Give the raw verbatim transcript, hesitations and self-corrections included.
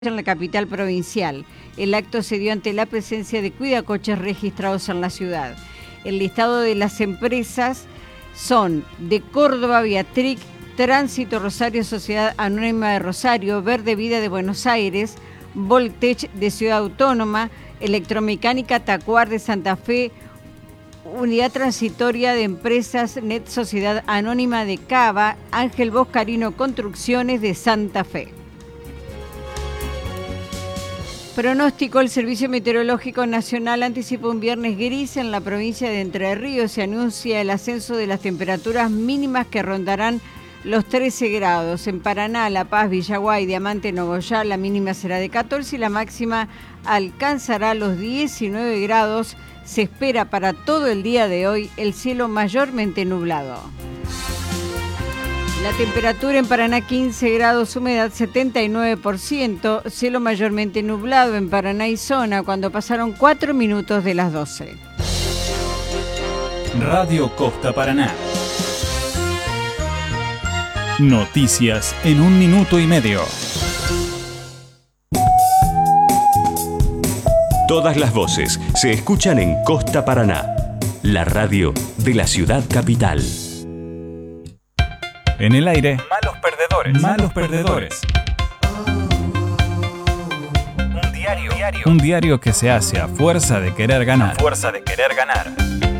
En la capital provincial. El acto se dio ante la presencia de cuidacoches registrados en la ciudad. El listado de las empresas son de Córdoba, Viatric, Tránsito Rosario, Sociedad Anónima de Rosario, Verde Vida de Buenos Aires, Voltech de Ciudad Autónoma, Electromecánica Tacuar de Santa Fe, Unidad Transitoria de Empresas Net Sociedad Anónima de Cava, Ángel Boscarino Construcciones de Santa Fe. Pronóstico: el Servicio Meteorológico Nacional anticipa un viernes gris en la provincia de Entre Ríos. Se anuncia el ascenso de las temperaturas mínimas que rondarán los trece grados. En Paraná, La Paz, Villaguay, Diamante, Nogoyá, la mínima será de catorce y la máxima alcanzará los diecinueve grados. Se espera para todo el día de hoy el cielo mayormente nublado. La temperatura en Paraná quince grados, humedad setenta y nueve por ciento, cielo mayormente nublado en Paraná y zona cuando pasaron cuatro minutos de las doce. Radio Costa Paraná. Noticias en un minuto y medio. Todas las voces se escuchan en Costa Paraná, la radio de la ciudad capital. En el aire, malos perdedores. Malos perdedores. Un diario, diario. Un diario que se hace a fuerza de querer ganar. A fuerza de querer ganar.